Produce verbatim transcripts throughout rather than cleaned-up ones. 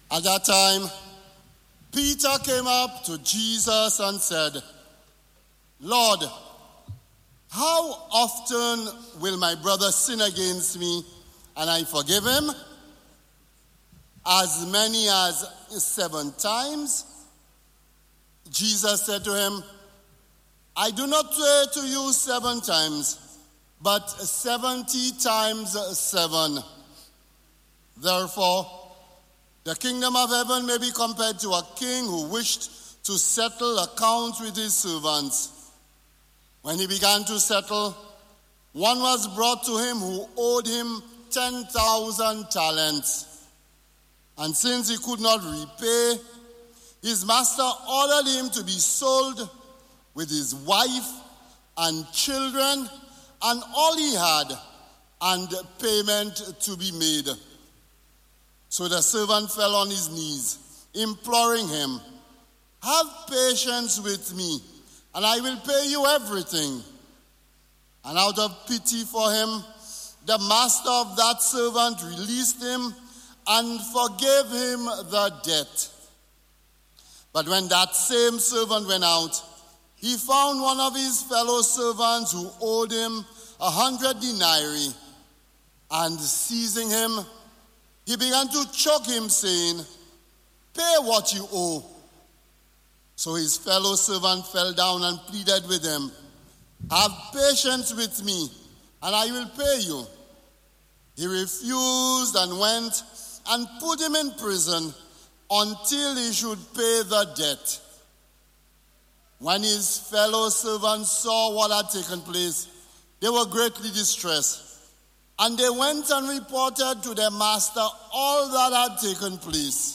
At that time, Peter came up to Jesus and said, Lord, how often will my brother sin against me and I forgive him? As many as seven times? Jesus said to him, I do not say to you seven times, but seventy times seven. Therefore, the kingdom of heaven may be compared to a king who wished to settle accounts with his servants. When he began to settle, one was brought to him who owed him ten thousand talents. And since he could not repay, his master ordered him to be sold with his wife and children and all he had, and payment to be made. So the servant fell on his knees, imploring him, have patience with me, and I will pay you everything. And out of pity for him, the master of that servant released him and forgave him the debt. But when that same servant went out, he found one of his fellow servants who owed him a hundred denarii, and seizing him, he began to choke him, saying, pay what you owe. So his fellow servant fell down and pleaded with him, have patience with me, and I will pay you. He refused and went and put him in prison until he should pay the debt. When his fellow servants saw what had taken place, they were greatly distressed, and they went and reported to their master all that had taken place.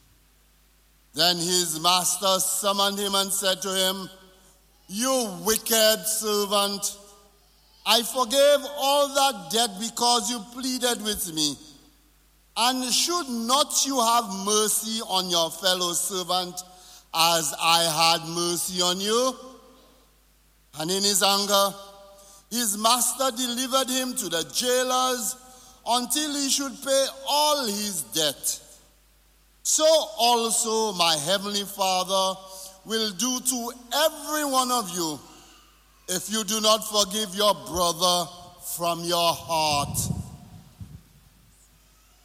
Then his master summoned him and said to him, you wicked servant, I forgave all that debt because you pleaded with me. And should not you have mercy on your fellow servant as I had mercy on you? And in his anger, his master delivered him to the jailers until he should pay all his debt. So also my heavenly Father will do to every one of you if you do not forgive your brother from your heart.